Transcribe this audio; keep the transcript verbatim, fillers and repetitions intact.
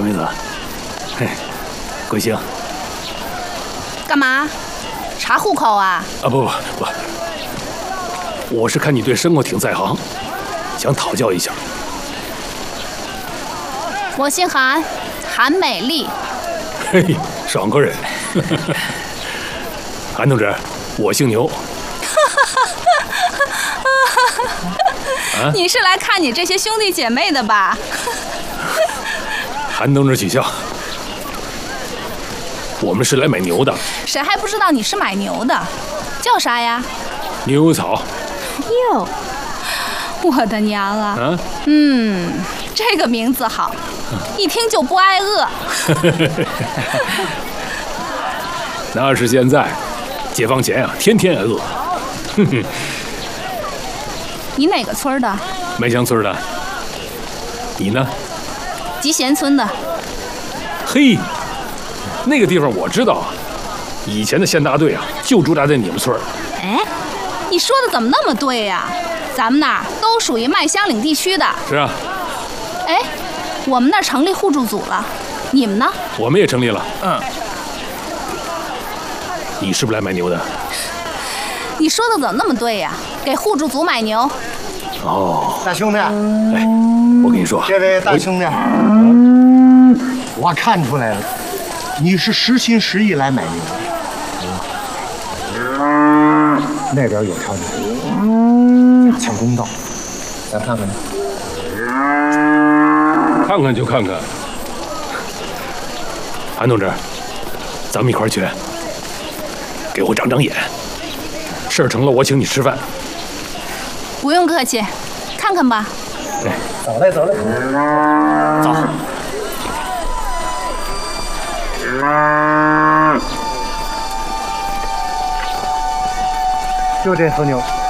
妹子，嘿，贵姓？ 干嘛？查户口啊？ 啊不不不，我是看你对牲口挺在行，想讨教一下。 我姓韩，韩美丽。 嘿，爽快人。韩同志，我姓牛。 啊、你是来看你这些兄弟姐妹的吧？ 韩同志取笑，我们是来买牛的。 谁还不知道你是买牛的？叫啥呀？ 牛草。 哟，我的娘啊！啊嗯，这个名字好，一听就不挨饿。 那是现在，解放前啊，天天挨饿。哼哼。 你哪个村的？ 梅乡村的。你呢？ 集贤村的。 嘿，那个地方我知道啊，以前的县大队啊，就驻扎在你们村。 哎，你说的怎么那么对呀？咱们那儿都属于麦乡岭地区的。 是啊。 哎，我们那儿成立互助组了，你们呢？ 我们也成立了。嗯。你是不是来买牛的？ 你说的怎么那么对呀？给互助组买牛。 哦， 大兄弟， 哎，我跟你说， 这位大兄弟，我看出来了，你是实心实意来买牛的。那边有差距，假抢公道，咱看看。 看看就看看。韩同志，咱们一块儿去，给我长长眼。事儿成了，我请你吃饭。 不用客气，看看吧。 哎，走嘞，走嘞，走。就这头牛。